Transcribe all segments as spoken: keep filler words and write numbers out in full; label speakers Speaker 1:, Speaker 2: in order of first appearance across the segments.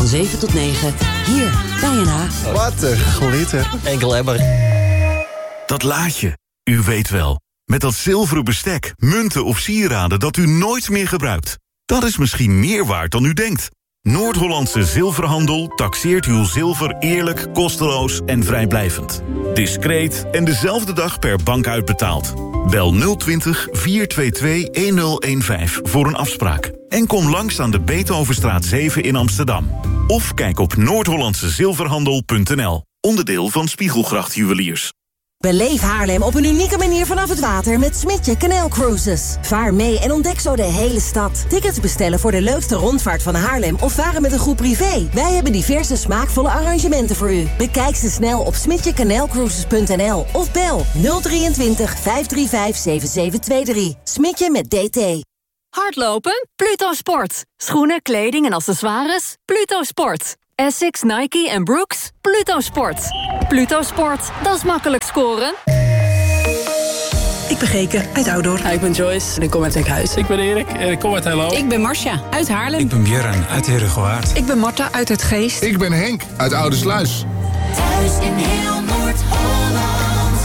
Speaker 1: Van zeven tot negen, hier bij N H.
Speaker 2: Wat een glitter.
Speaker 3: Enkel emmer.
Speaker 4: Dat laadje, u weet wel. Met dat zilveren bestek, munten of sieraden dat u nooit meer gebruikt. Dat is misschien meer waard dan u denkt. Noord-Hollandse Zilverhandel taxeert uw zilver eerlijk, kosteloos en vrijblijvend. Discreet en dezelfde dag per bank uitbetaald. Bel nul twintig, vier twee twee, een nul een vijf voor een afspraak. En kom langs aan de Beethovenstraat zeven in Amsterdam. Of kijk op noord hollandse zilverhandel punt n l. Onderdeel van Spiegelgracht Juweliers.
Speaker 5: Beleef Haarlem op een unieke manier vanaf het water met Smintje Canal Cruises. Vaar mee en ontdek zo de hele stad. Tickets bestellen voor de leukste rondvaart van Haarlem of varen met een groep privé. Wij hebben diverse smaakvolle arrangementen voor u. Bekijk ze snel op smintje canal cruises punt n l of bel nul drieëntwintig, vijf drie vijf, zeven zeven twee drie. Smintje met D T.
Speaker 6: Hardlopen? Pluto Sport. Schoenen, kleding en accessoires? Pluto Sport. Essex, Nike en Brooks? Pluto Sport. Pluto Sport, dat is makkelijk scoren.
Speaker 7: Ik ben Geke, uit Oudorp.
Speaker 8: Hi, ik ben Joyce en ik kom uit Enkhuizen.
Speaker 9: Ik ben Erik en ik kom uit Hello.
Speaker 10: Ik ben Marcia, uit Haarlem.
Speaker 11: Ik ben Björn, uit Herengewaard.
Speaker 12: Ik ben Marta, uit Het Geest.
Speaker 13: Ik ben Henk, uit Oudersluis.
Speaker 14: Thuis in heel Noord-Holland.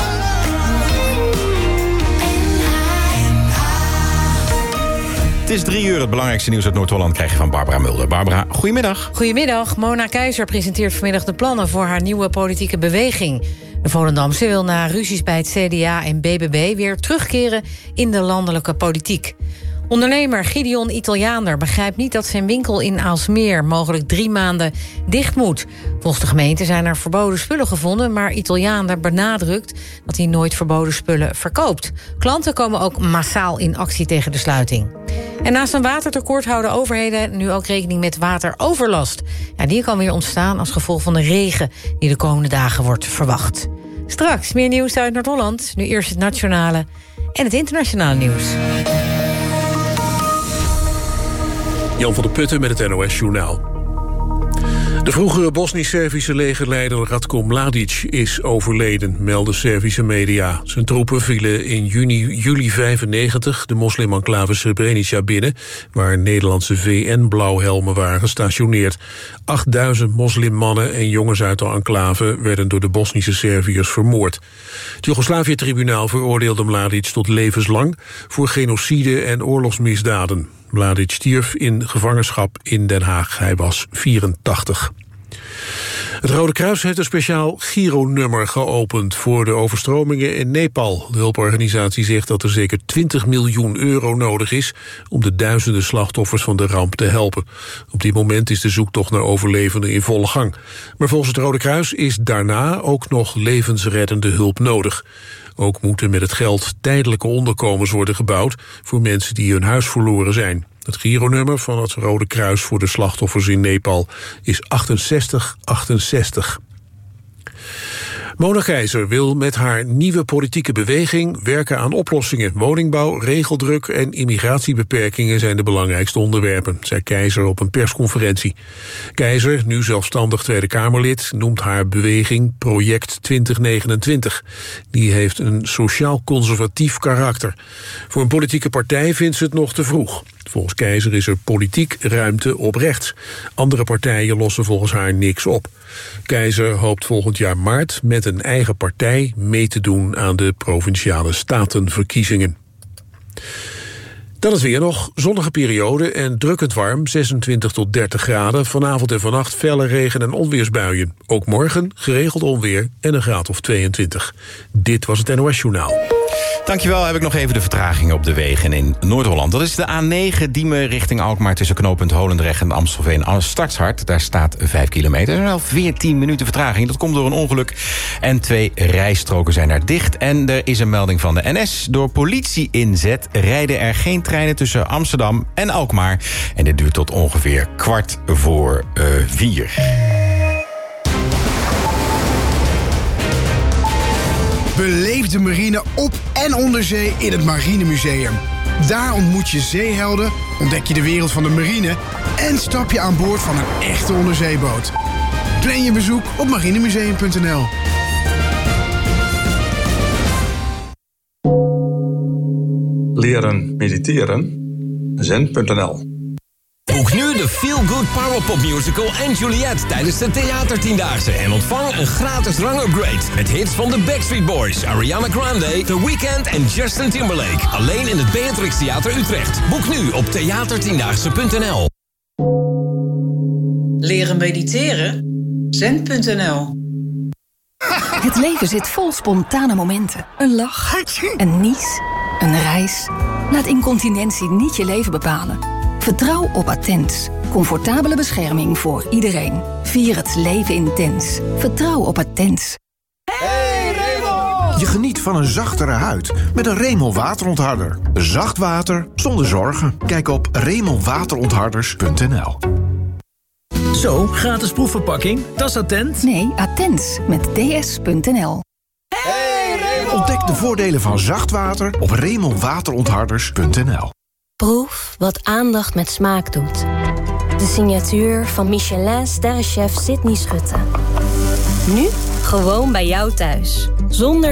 Speaker 15: Het is drie uur, het belangrijkste nieuws uit Noord-Holland krijg je van Barbara Mulder. Barbara, goedemiddag.
Speaker 16: Goedemiddag. Mona Keizer presenteert vanmiddag de plannen voor haar nieuwe politieke beweging. De Volendamse wil na ruzies bij het C D A en B B B weer terugkeren in de landelijke politiek. Ondernemer Gideon Italiaander begrijpt niet dat zijn winkel in Aalsmeer mogelijk drie maanden dicht moet. Volgens de gemeente zijn er verboden spullen gevonden, maar Italiaander benadrukt dat hij nooit verboden spullen verkoopt. Klanten komen ook massaal in actie tegen de sluiting. En naast een watertekort houden overheden nu ook rekening met wateroverlast. Ja, die kan weer ontstaan als gevolg van de regen die de komende dagen wordt verwacht. Straks meer nieuws uit Noord-Holland. Nu eerst het nationale en het internationale nieuws.
Speaker 17: Jan van der Putten met het N O S-journaal. De vroegere Bosnisch-Servische legerleider Ratko Mladic is overleden, melden Servische media. Zijn troepen vielen in juni, juli vijfennegentig de moslimenclave Srebrenica binnen, waar Nederlandse V N-blauwhelmen waren gestationeerd. achtduizend moslimmannen en jongens uit de enclave werden door de Bosnische Serviërs vermoord. Het Joegoslavië-tribunaal veroordeelde Mladic tot levenslang voor genocide en oorlogsmisdaden. Mladic stierf in gevangenschap in Den Haag. Hij was vierentachtig. Het Rode Kruis heeft een speciaal Giro-nummer geopend voor de overstromingen in Nepal. De hulporganisatie zegt dat er zeker twintig miljoen euro nodig is om de duizenden slachtoffers van de ramp te helpen. Op dit moment is de zoektocht naar overlevenden in volle gang. Maar volgens het Rode Kruis is daarna ook nog levensreddende hulp nodig. Ook moeten met het geld tijdelijke onderkomens worden gebouwd voor mensen die hun huis verloren zijn. Het Giro-nummer van het Rode Kruis voor de slachtoffers in Nepal is achtenzestig achtenzestig. Mona Keizer wil met haar nieuwe politieke beweging werken aan oplossingen. Woningbouw, regeldruk en immigratiebeperkingen zijn de belangrijkste onderwerpen, zei Keizer op een persconferentie. Keizer, nu zelfstandig Tweede Kamerlid, noemt haar beweging Project twintig negenentwintig. Die heeft een sociaal-conservatief karakter. Voor een politieke partij vindt ze het nog te vroeg. Volgens Keizer is er politiek ruimte op rechts. Andere partijen lossen volgens haar niks op. Keizer hoopt volgend jaar maart met een eigen partij mee te doen aan de Provinciale Statenverkiezingen. Dan het weer nog, zonnige periode en drukkend warm, zesentwintig tot dertig graden. Vanavond en vannacht felle regen- en onweersbuien. Ook morgen geregeld onweer en een graad of tweeëntwintig. Dit was het N O S-journaal.
Speaker 15: Dankjewel, heb ik nog even de vertragingen op de wegen in Noord-Holland. Dat is de A negen Diemen richting Alkmaar tussen knooppunt Holendrecht en Amstelveen Stadshart. Daar staat vijf kilometer en wel veertien minuten vertraging. Dat komt door een ongeluk en twee rijstroken zijn daar dicht. En er is een melding van de N S. Door politie-inzet rijden er geen treinen tussen Amsterdam en Alkmaar. En dit duurt tot ongeveer kwart voor uh, vier.
Speaker 18: Beleef de marine op en onder zee in het Marinemuseum. Daar ontmoet je zeehelden, ontdek je de wereld van de marine en stap je aan boord van een echte onderzeeboot. Plan je bezoek op marinemuseum punt n l.
Speaker 19: Leren mediteren. zen punt n l
Speaker 2: Boek nu de Feel Good Powerpop Musical en Juliet tijdens de Theatertiendaagse en ontvang een gratis rangupgrade met hits van de Backstreet Boys, Ariana Grande, The Weeknd en Justin Timberlake. Alleen in het Beatrix Theater Utrecht. Boek nu op theatertiendaagse punt n l.
Speaker 3: Leren mediteren? zen punt n l.
Speaker 7: Het leven zit vol spontane momenten. Een lach, een nies, een reis. Laat incontinentie niet je leven bepalen. Vertrouw op Attens. Comfortabele bescherming voor iedereen. Vier het leven intens. Vertrouw op Attens.
Speaker 9: Hey Remel! Je geniet van een zachtere huid met een Remel waterontharder. Zacht water zonder zorgen. Kijk op remelwaterontharders punt n l.
Speaker 10: Zo, gratis proefverpakking. Dat is Attent?
Speaker 7: Nee, Attens met d s punt n l.
Speaker 9: Hey Remel! Ontdek de voordelen van zacht water op remelwaterontharders punt n l.
Speaker 12: Proef wat aandacht met smaak doet. De signatuur van Michelin-sterrenchef Sydney Schutte. Nu gewoon bij jou thuis. Zonder